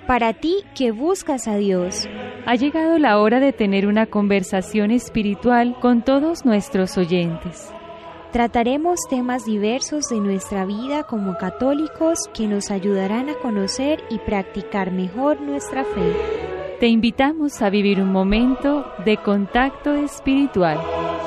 Para ti que buscas a Dios. Ha llegado la hora de tener una conversación espiritual con todos nuestros oyentes. Trataremos temas diversos de nuestra vida como católicos que nos ayudarán a conocer y practicar mejor nuestra fe. Te invitamos a vivir un momento de contacto espiritual.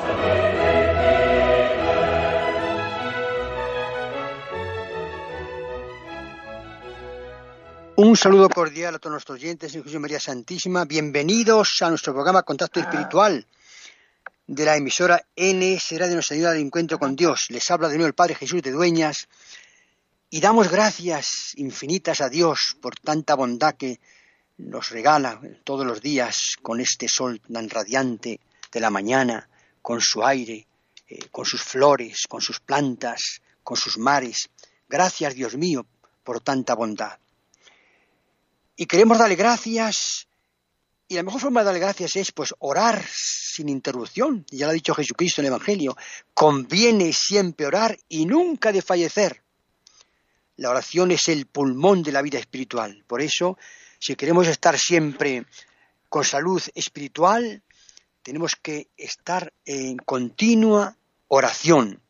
Un saludo cordial a todos nuestros oyentes en Jesús María Santísima. Bienvenidos a nuestro programa Contacto Espiritual de la emisora NS Radio Nuestra Ayuda del Encuentro con Dios. Les habla de nuevo el Padre Jesús de Dueñas y damos gracias infinitas a Dios por tanta bondad que nos regala todos los días con este sol tan radiante de la mañana, con su aire, con sus flores, con sus plantas, con sus mares. Gracias, Dios mío, por tanta bondad. Y queremos darle gracias, y la mejor forma de darle gracias es pues orar sin interrupción. Ya lo ha dicho Jesucristo en el Evangelio, conviene siempre orar y nunca desfallecer. La oración es el pulmón de la vida espiritual. Por eso, si queremos estar siempre con salud espiritual, tenemos que estar en continua oración.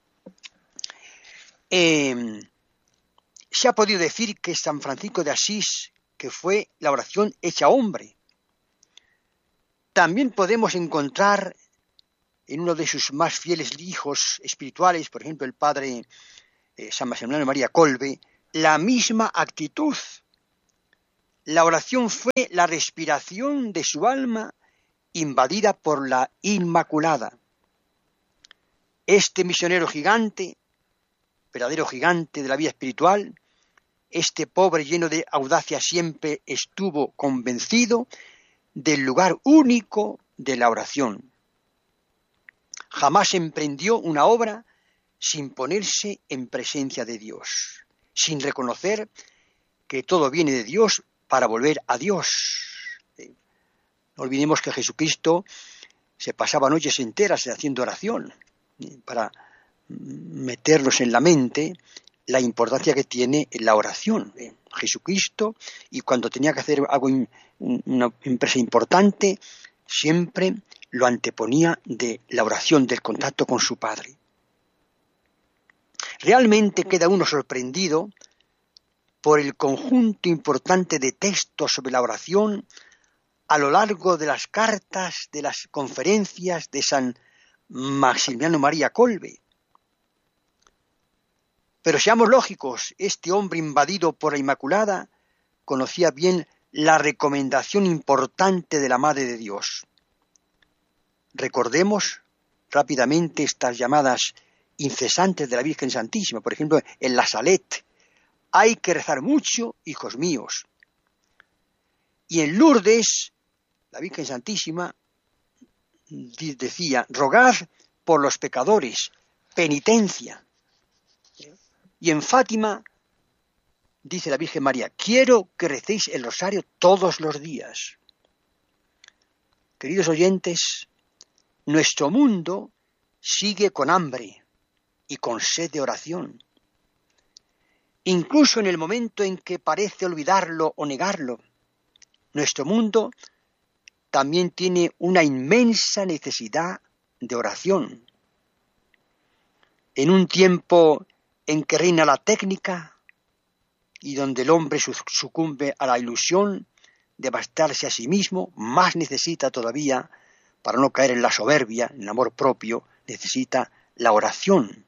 Se ha podido decir que San Francisco de Asís, que fue la oración hecha hombre. También podemos encontrar en uno de sus más fieles hijos espirituales, por ejemplo el padre San Maximiliano María Kolbe, la misma actitud. La oración fue la respiración de su alma invadida por la Inmaculada. Este misionero gigante, verdadero gigante de la vida espiritual, este pobre lleno de audacia siempre estuvo convencido del lugar único de la oración. Jamás emprendió una obra sin ponerse en presencia de Dios, sin reconocer que todo viene de Dios para volver a Dios. No olvidemos que Jesucristo se pasaba noches enteras haciendo oración para meternos en la mente la importancia que tiene la oración. Jesucristo, y cuando tenía que hacer algo, una empresa importante, siempre lo anteponía de la oración, del contacto con su Padre. Realmente queda uno sorprendido por el conjunto importante de textos sobre la oración a lo largo de las cartas, de las conferencias de San Maximiliano María Kolbe. Pero seamos lógicos, este hombre invadido por la Inmaculada conocía bien la recomendación importante de la Madre de Dios. Recordemos rápidamente estas llamadas incesantes de la Virgen Santísima. Por ejemplo, en la Salet, hay que rezar mucho, hijos míos. Y en Lourdes, la Virgen Santísima decía, rogad por los pecadores, penitencia. Y en Fátima, dice la Virgen María, quiero que recéis el rosario todos los días. Queridos oyentes, nuestro mundo sigue con hambre y con sed de oración. Incluso en el momento en que parece olvidarlo o negarlo, nuestro mundo también tiene una inmensa necesidad de oración. En un tiempo en que reina la técnica y donde el hombre sucumbe a la ilusión de bastarse a sí mismo, más necesita todavía, para no caer en la soberbia, en el amor propio, necesita la oración.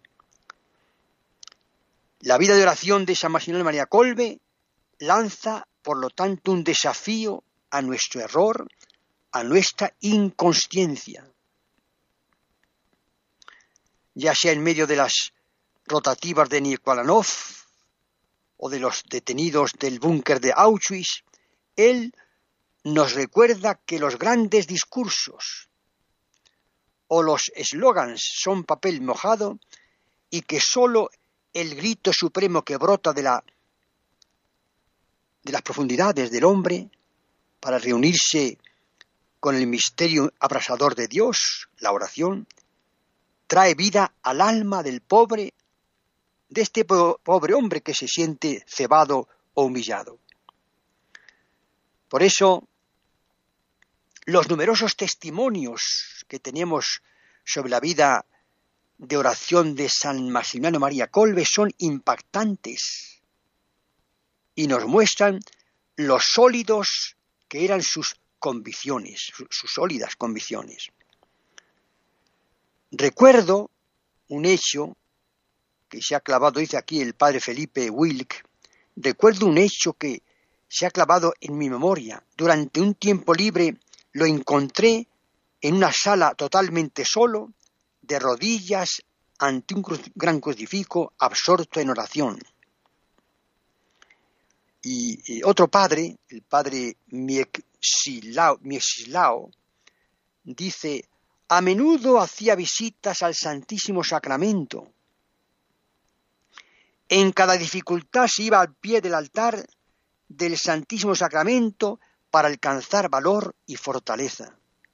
La vida de oración de San Maximiliano María Kolbe lanza, por lo tanto, un desafío a nuestro error, a nuestra inconsciencia. Ya sea en medio de las rotativas de Nikolanov o de los detenidos del búnker de Auschwitz, él nos recuerda que los grandes discursos o los eslogans son papel mojado y que sólo el grito supremo que brota de las profundidades del hombre para reunirse con el misterio abrasador de Dios, la oración, trae vida al alma del pobre, de este pobre hombre que se siente cebado o humillado. Por eso, los numerosos testimonios que tenemos sobre la vida de oración de San Maximiliano María Kolbe son impactantes y nos muestran lo sólidos que eran sus convicciones, sus sólidas convicciones. Recuerdo un hecho que se ha clavado, dice aquí el padre Felipe Wilk, recuerdo un hecho que se ha clavado en mi memoria. Durante un tiempo libre lo encontré en una sala totalmente solo, de rodillas ante un gran crucifijo, absorto en oración. Y otro padre, el padre Mieczysław, dice: a menudo hacía visitas al Santísimo Sacramento. En cada dificultad se iba al pie del altar del Santísimo Sacramento para alcanzar valor y fortaleza.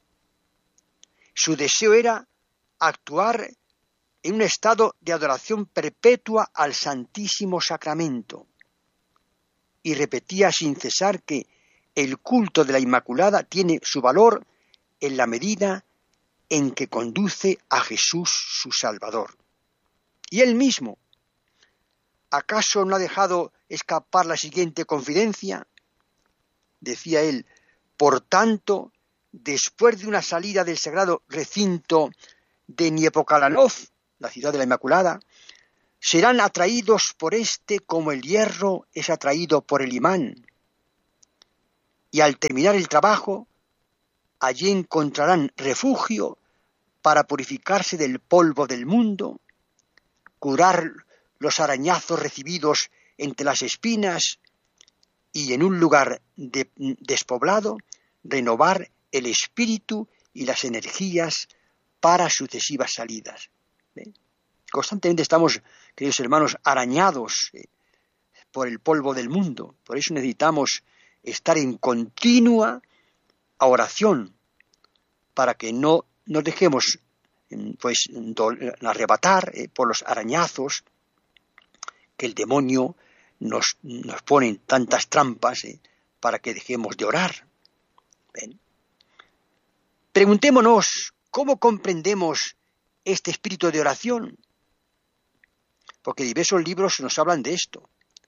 Su deseo era actuar en un estado de adoración perpetua al Santísimo Sacramento y repetía sin cesar que el culto de la Inmaculada tiene su valor en la medida en que conduce a Jesús su Salvador. Y él mismo, ¿acaso no ha dejado escapar la siguiente confidencia? Decía él: por tanto, después de una salida del sagrado recinto de Niepokalanov, la ciudad de la Inmaculada, serán atraídos por éste como el hierro es atraído por el imán. Y al terminar el trabajo, allí encontrarán refugio para purificarse del polvo del mundo, curar los arañazos recibidos entre las espinas y en un lugar despoblado renovar el espíritu y las energías para sucesivas salidas. Constantemente estamos, queridos hermanos, arañados por el polvo del mundo. Por eso necesitamos estar en continua oración para que no nos dejemos arrebatar por los arañazos que el demonio nos pone en tantas trampas para que dejemos de orar. ¿Ven? Preguntémonos, ¿cómo comprendemos este espíritu de oración? Porque diversos libros nos hablan de esto.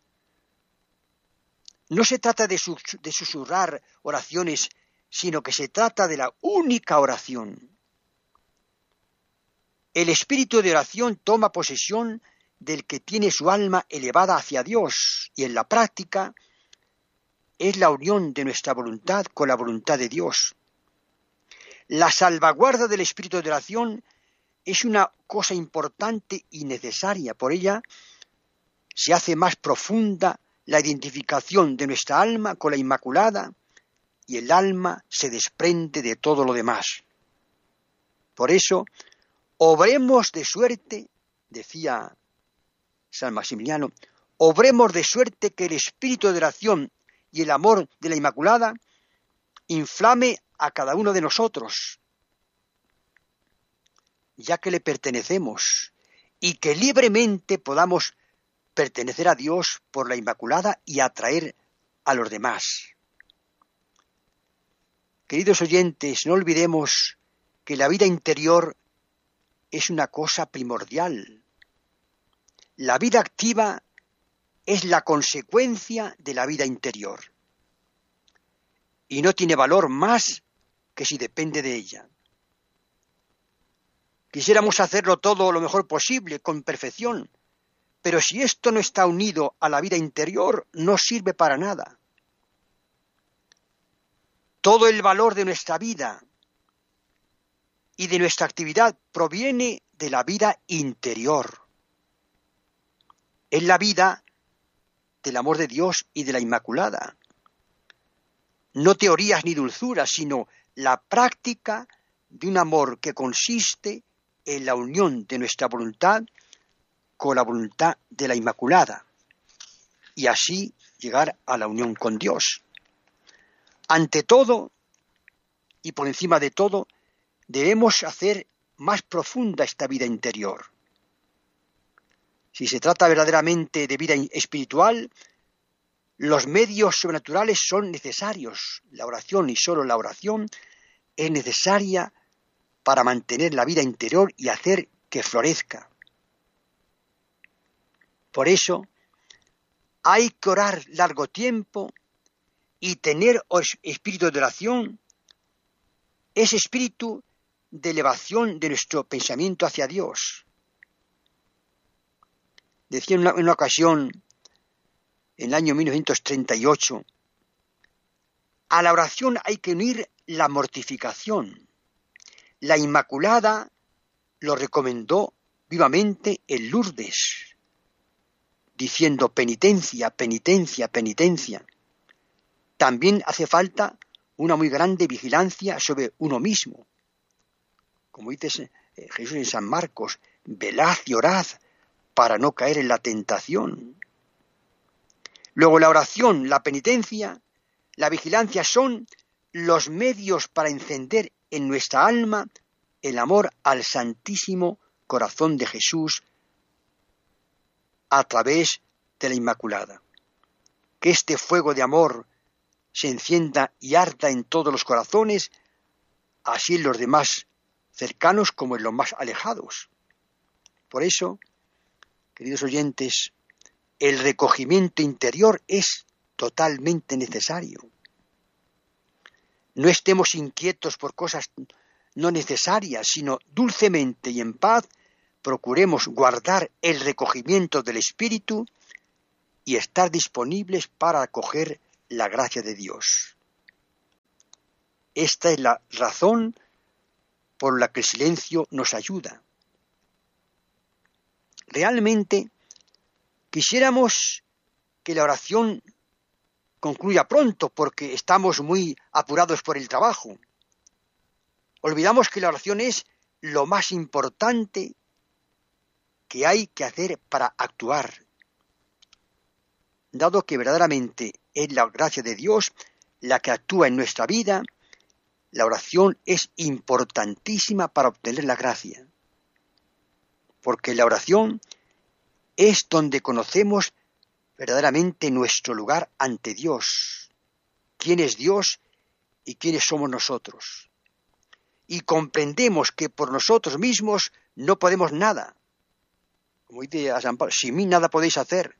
No se trata de susurrar oraciones, sino que se trata de la única oración. El espíritu de oración toma posesión del que tiene su alma elevada hacia Dios, y en la práctica es la unión de nuestra voluntad con la voluntad de Dios. La salvaguarda del espíritu de oración es una cosa importante y necesaria. Por ella se hace más profunda la identificación de nuestra alma con la Inmaculada y el alma se desprende de todo lo demás. Por eso, obremos de suerte, decía San Maximiliano, obremos de suerte que el espíritu de oración y el amor de la Inmaculada inflame a cada uno de nosotros, ya que le pertenecemos, y que libremente podamos pertenecer a Dios por la Inmaculada y atraer a los demás. Queridos oyentes, no olvidemos que la vida interior es una cosa primordial. La vida activa es la consecuencia de la vida interior y no tiene valor más que si depende de ella. Quisiéramos hacerlo todo lo mejor posible, con perfección, pero si esto no está unido a la vida interior, no sirve para nada. Todo el valor de nuestra vida y de nuestra actividad proviene de la vida interior. Es la vida del amor de Dios y de la Inmaculada. No teorías ni dulzuras, sino la práctica de un amor que consiste en la unión de nuestra voluntad con la voluntad de la Inmaculada, y así llegar a la unión con Dios. Ante todo, y por encima de todo, debemos hacer más profunda esta vida interior. Si se trata verdaderamente de vida espiritual, Los medios sobrenaturales son necesarios. La oración y solo la oración es necesaria para mantener la vida interior y hacer que florezca. Por eso hay que orar largo tiempo y tener espíritu de oración, ese espíritu de elevación de nuestro pensamiento hacia Dios. Decía en una ocasión, en el año 1938, a la oración hay que unir la mortificación. La Inmaculada lo recomendó vivamente en Lourdes, diciendo penitencia, penitencia, penitencia. También hace falta una muy grande vigilancia sobre uno mismo. Como dice Jesús en San Marcos, velad y orad para no caer en la tentación. Luego la oración, la penitencia, la vigilancia son los medios para encender en nuestra alma el amor al Santísimo Corazón de Jesús a través de la Inmaculada. Que este fuego de amor se encienda y arda en todos los corazones, así en los demás cercanos como en los más alejados. Por eso, queridos oyentes, el recogimiento interior es totalmente necesario. No estemos inquietos por cosas no necesarias, sino dulcemente y en paz procuremos guardar el recogimiento del Espíritu y estar disponibles para acoger la gracia de Dios. Esta es la razón por la que el silencio nos ayuda. Realmente quisiéramos que la oración concluya pronto porque estamos muy apurados por el trabajo. Olvidamos que la oración es lo más importante que hay que hacer para actuar. Dado que verdaderamente es la gracia de Dios la que actúa en nuestra vida, la oración es importantísima para obtener la gracia. Porque la oración es donde conocemos verdaderamente nuestro lugar ante Dios, quién es Dios y quiénes somos nosotros. Y comprendemos que por nosotros mismos no podemos nada. Como dice a San Pablo, sin mí nada podéis hacer.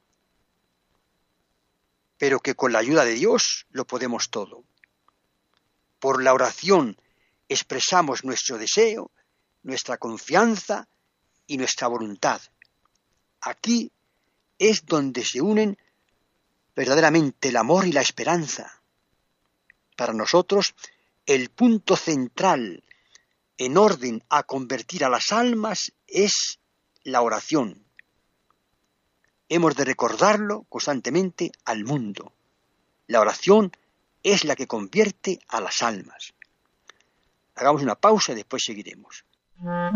Pero que con la ayuda de Dios lo podemos todo. Por la oración expresamos nuestro deseo, nuestra confianza y nuestra voluntad. Aquí es donde se unen verdaderamente el amor y la esperanza. Para nosotros, el punto central en orden a convertir a las almas es la oración. Hemos de recordarlo constantemente al mundo. La oración es la que convierte a las almas. Hagamos una pausa y después seguiremos.